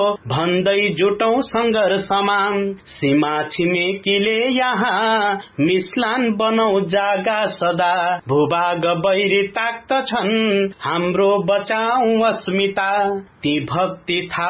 भन्दै जुटौं संघर्षमा सीमा छिमेकीले यहाँ मिस्लान बनौ जागा सदा भूभाग बैरी ताक्तछन् हाम्रो बचाऊ अस्मिता ती भक्ति